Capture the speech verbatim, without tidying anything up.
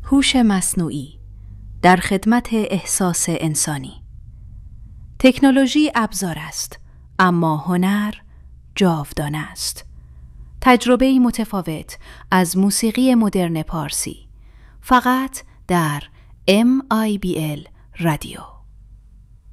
هوش مصنوعی در خدمت احساس انسانی. تکنولوژی ابزار است، اما هنر جاودانه است. تجربه‌ای متفاوت از موسیقی مدرن پارسی، فقط در ام آی بی ال رادیو.